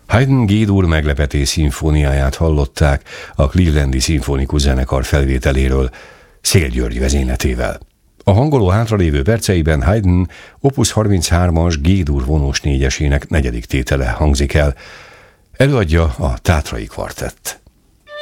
Haydn G-dur meglepetés szimfóniáját hallották a Clevelandi Szimfonikus Zenekar felvételéről Szél György vezényletével. A hangoló hátralévő perceiben Haydn Opus 33-as G-dur vonós négyesének negyedik tétele hangzik el, előadja a Tátrai Kvartett.